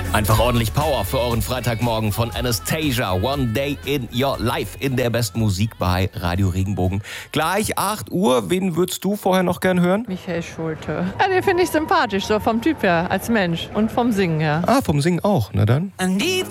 Einfach ordentlich Power für euren Freitagmorgen von Anastasia. One Day in Your Life in der besten Musik bei Radio Regenbogen. Gleich 8 Uhr. Wen würdest du vorher noch gern hören? Michael Schulte. Ja, den finde ich sympathisch, so vom Typ her, als Mensch und vom Singen her. Ah, vom Singen auch. Na dann.